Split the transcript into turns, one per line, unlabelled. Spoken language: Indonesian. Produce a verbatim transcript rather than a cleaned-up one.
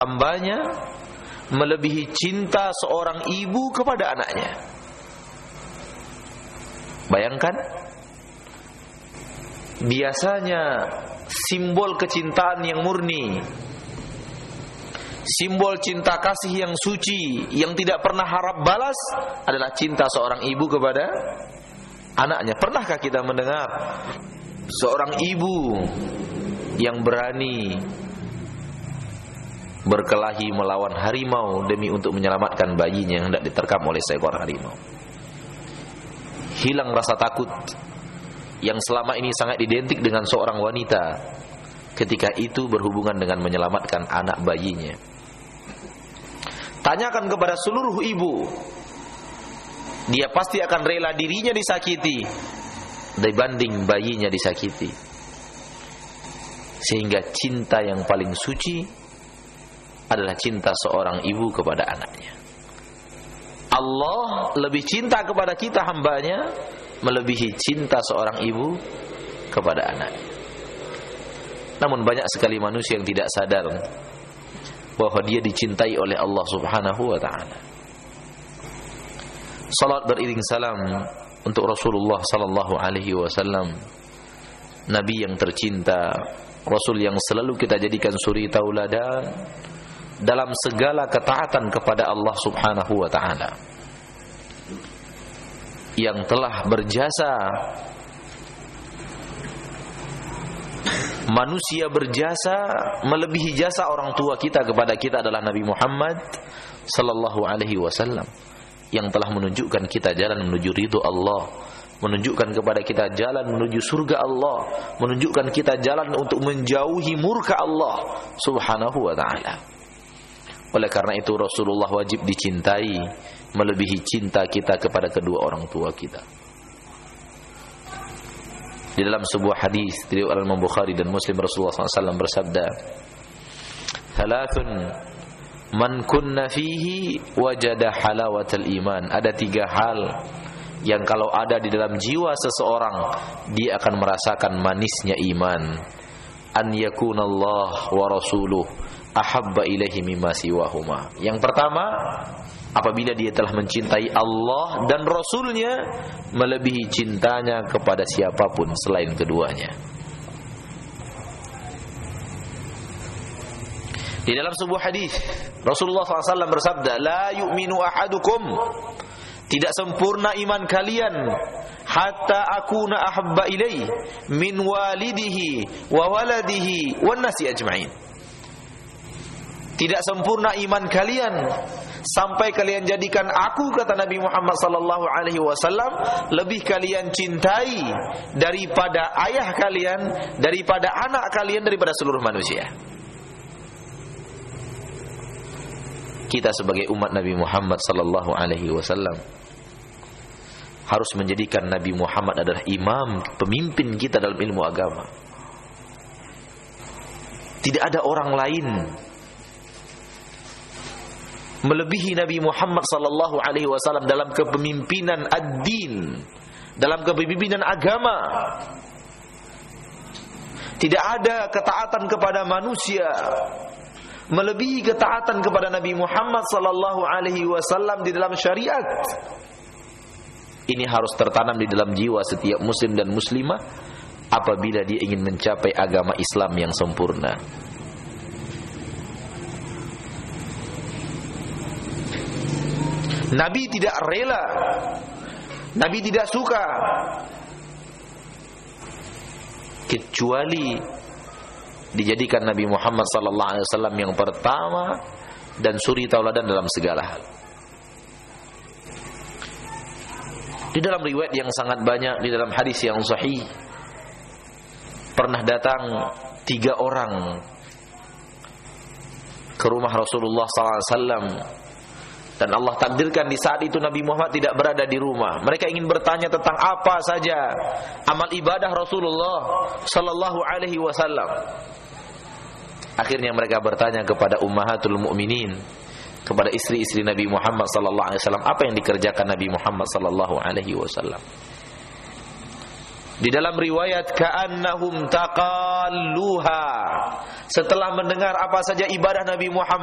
hambanya melebihi cinta seorang ibu kepada anaknya. Bayangkan, biasanya simbol kecintaan yang murni, simbol cinta kasih yang suci, yang tidak pernah harap balas adalah cinta seorang ibu kepada anaknya. Pernahkah kita mendengar seorang ibu yang berani berkelahi melawan harimau demi untuk menyelamatkan bayinya yang hendak diterkam oleh seekor harimau? Hilang rasa takut yang selama ini sangat identik dengan seorang wanita ketika itu berhubungan dengan menyelamatkan anak bayinya. Tanyakan kepada seluruh ibu, dia pasti akan rela dirinya disakiti dibanding bayinya disakiti. Sehingga cinta yang paling suci adalah cinta seorang ibu kepada anaknya. Allah lebih cinta kepada kita hambanya melebihi cinta seorang ibu kepada anaknya. Namun banyak sekali manusia yang tidak sadar bahwa dia dicintai oleh Allah Subhanahu wa ta'ala. Salat beriring salam untuk Rasulullah sallallahu alaihi wasallam, Nabi yang tercinta, Rasul yang selalu kita jadikan suri tauladan dalam segala ketaatan kepada Allah Subhanahu wa ta'ala, yang telah berjasa, manusia berjasa melebihi jasa orang tua kita kepada kita adalah Nabi Muhammad sallallahu alaihi wasallam, yang telah menunjukkan kita jalan menuju ridho Allah, menunjukkan kepada kita jalan menuju surga Allah, menunjukkan kita jalan untuk menjauhi murka Allah Subhanahu wa ta'ala. Oleh karena itu Rasulullah wajib dicintai melebihi cinta kita kepada kedua orang tua kita. Di dalam sebuah hadis riwayat Imam Bukhari dan Muslim, Rasulullah sallallahu alaihi wasallam bersabda, "Thalathun man kunna fihi wajada halawatal iman." Ada tiga hal yang kalau ada di dalam jiwa seseorang, dia akan merasakan manisnya iman. An yakunallah wa rasuluh ahabba ilaihi mimma siwahuma. Yang pertama, apabila dia telah mencintai Allah dan Rasulnya melebihi cintanya kepada siapapun selain keduanya. Di dalam sebuah hadis Rasulullah sallallahu alaihi wasallam bersabda, "La yu'minu ahadukum," tidak sempurna iman kalian, "hatta akuna ahabba ilaihi min walidihi wa waladihi wan nasi ajma'in." Tidak sempurna iman kalian sampai kalian jadikan aku, kata Nabi Muhammad sallallahu alaihi wasallam, lebih kalian cintai daripada ayah kalian, daripada anak kalian, daripada seluruh manusia. Kita sebagai umat Nabi Muhammad sallallahu alaihi wasallam harus menjadikan Nabi Muhammad adalah imam, pemimpin kita dalam ilmu agama. Tidak ada orang lain melebihi Nabi Muhammad sallallahu alaihi wasallam dalam kepemimpinan ad-din, dalam kepemimpinan agama. Tidak ada ketaatan kepada manusia melebihi ketaatan kepada Nabi Muhammad sallallahu alaihi wasallam di dalam syariat. Ini harus tertanam di dalam jiwa setiap muslim dan muslimah apabila dia ingin mencapai agama Islam yang sempurna. Nabi tidak rela, Nabi tidak suka kecuali dijadikan Nabi Muhammad sallallahu alaihi wasallam yang pertama dan suri tauladan dalam segala hal. Di dalam riwayat yang sangat banyak, di dalam hadis yang sahih, pernah datang tiga orang ke rumah Rasulullah sallallahu alaihi wasallam. Dan Allah takdirkan di saat itu Nabi Muhammad tidak berada di rumah. Mereka ingin bertanya tentang apa saja amal ibadah Rasulullah sallallahu alaihi wasallam. Akhirnya mereka bertanya kepada ummahatul mukminin, kepada istri-istri Nabi Muhammad sallallahu alaihi wasallam, apa yang dikerjakan Nabi Muhammad sallallahu alaihi wasallam. Di dalam riwayat ka'annahum taqalluha, setelah mendengar apa saja ibadah Nabi Muhammad